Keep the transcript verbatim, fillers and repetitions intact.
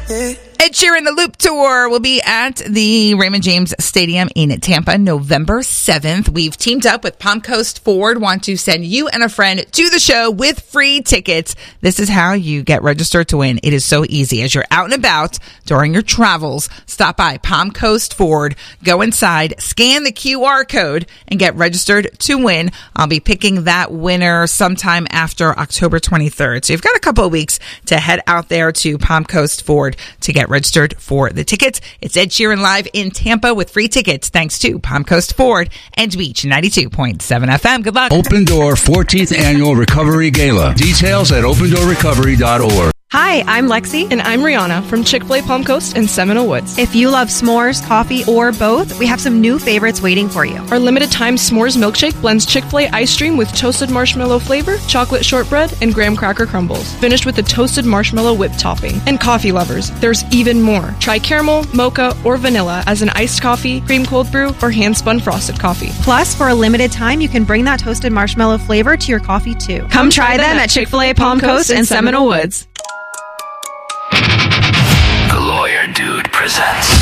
Ed Sheeran, the Loop Tour, will be at the Raymond James Stadium in Tampa November seventh. We've teamed up with Palm Coast Ford, want to send you and a friend to the show with free tickets. This is how you get registered to win. It is so easy. As you're out and about during your travels, stop by Palm Coast Ford, go inside, scan the Q R code, and get registered to win. I'll be picking that winner sometime after October twenty-third. So you've got a couple of weeks to head out there to Palm Coast Ford to get registered for the tickets. It's Ed Sheeran live in Tampa with free tickets thanks to Palm Coast Ford and Beach ninety-two point seven F M. Good luck. Open Door fourteenth Annual Recovery Gala. Details at open door recovery dot org. Hi, I'm Lexi. And I'm Rihanna from Chick-fil-A Palm Coast and Seminole Woods. If you love s'mores, coffee, or both, we have some new favorites waiting for you. Our limited time s'mores milkshake blends Chick-fil-A ice cream with toasted marshmallow flavor, chocolate shortbread, and graham cracker crumbles. Finished with a toasted marshmallow whip topping. And coffee lovers, there's even more. Try caramel, mocha, or vanilla as an iced coffee, cream cold brew, or hand-spun frosted coffee. Plus, for a limited time, you can bring that toasted marshmallow flavor to your coffee, too. Come, Come try, try them at Chick-fil-A Palm Coast and Seminole Woods. The Lawyer Dude presents